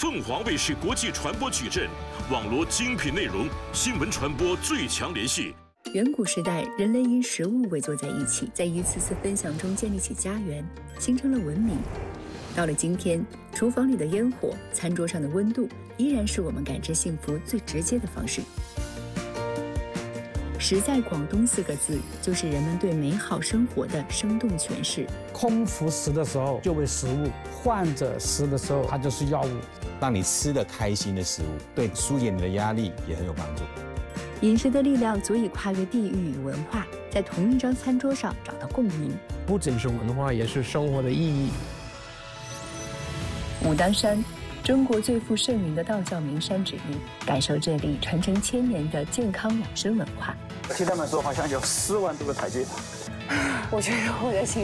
凤凰卫视国际传播矩阵，网罗精品内容，新闻传播最强联系。 远古时代，人类因食物围坐在一起，在一次次分享中建立起家园，形成了文明。到了今天，厨房里的烟火，餐桌上的温度，依然是我们感知幸福最直接的方式。食在广东4个字，就是人们对美好生活的生动诠释。 空腹食的时候就为食物，患者食的时候它就是药物。 让你吃得开心的食物，对疏解你的压力也很有帮助。 饮食的力量足以跨越地域与文化，在同一张餐桌上找到共鸣。 不仅是文化，也是生活的意义。 武当山，中国最负盛名的道教名山之一，感受这里传承1000年的健康养生文化。 听他们说，好像有4万多个台阶。 我觉得我的心